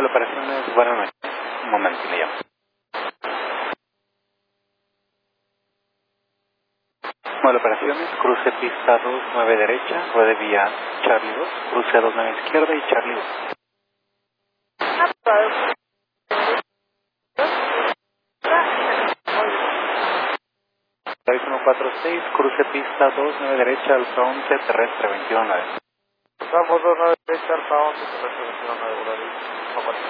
Hola, operaciones, buenas noches. Un momento, le llamo. Hola, operaciones, cruce pista 29 derecha, ruede vía Charlie 2, cruce 29 izquierda y Charlie 2. David 146, cruce pista 29 derecha, alfa 11, terrestre 219. Vamos 29 derecha, alfa 11, terrestre 219,